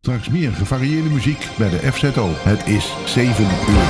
Straks meer gevarieerde muziek bij de FZO. Het is 7 uur.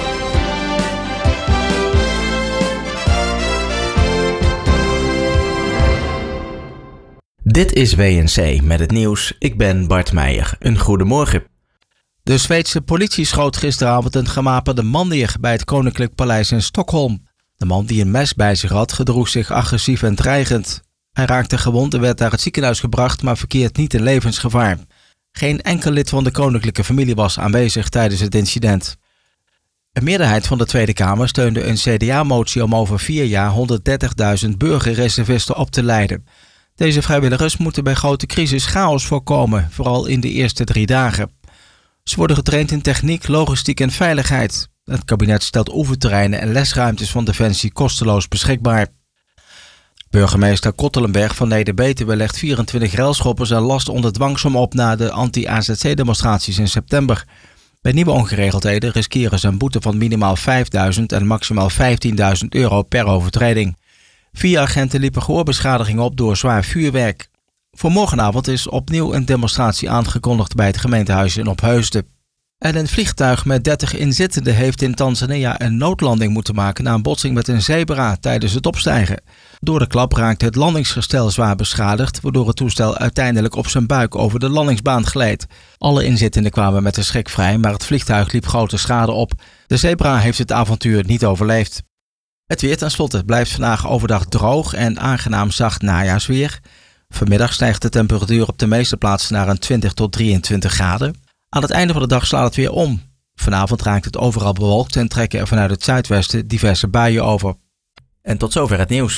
Dit is WNC met het nieuws. Ik ben Bart Meijer. Een goedemorgen. De Zweedse politie schoot gisteravond een gewapende man neer bij het Koninklijk Paleis in Stockholm. De man die een mes bij zich had, gedroeg zich agressief en dreigend. Hij raakte gewond en werd naar het ziekenhuis gebracht, maar verkeert niet in levensgevaar. Geen enkel lid van de koninklijke familie was aanwezig tijdens het incident. Een meerderheid van de Tweede Kamer steunde een CDA-motie om over 4 jaar 130.000 burgerreservisten op te leiden. Deze vrijwilligers moeten bij grote crisis chaos voorkomen, vooral in de eerste 3 dagen. Ze worden getraind in techniek, logistiek en veiligheid. Het kabinet stelt oefenterreinen en lesruimtes van Defensie kosteloos beschikbaar. Burgemeester Kottelenberg van Neder-Betuwe legt 24 railschoppers en last onder dwangsom op na de anti-AZC-demonstraties in september. Bij nieuwe ongeregeldheden riskeren ze een boete van minimaal €5.000 en maximaal €15.000 per overtreding. 4 agenten liepen gehoorbeschadigingen op door zwaar vuurwerk. Voor morgenavond is opnieuw een demonstratie aangekondigd bij het gemeentehuis in Opheusden. En een vliegtuig met 30 inzittenden heeft in Tanzania een noodlanding moeten maken na een botsing met een zebra tijdens het opstijgen. Door de klap raakte het landingsgestel zwaar beschadigd, waardoor het toestel uiteindelijk op zijn buik over de landingsbaan gleed. Alle inzittenden kwamen met de schrik vrij, maar het vliegtuig liep grote schade op. De zebra heeft het avontuur niet overleefd. Het weer tenslotte blijft vandaag overdag droog en aangenaam zacht najaarsweer. Vanmiddag stijgt de temperatuur op de meeste plaatsen naar een 20 tot 23 graden. Aan het einde van de dag slaat het weer om. Vanavond raakt het overal bewolkt en trekken er vanuit het zuidwesten diverse buien over. En tot zover het nieuws.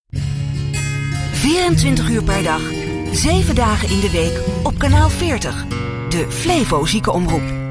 24 uur per dag, 7 dagen in de week op kanaal 40. De Flevo Ziekenomroep.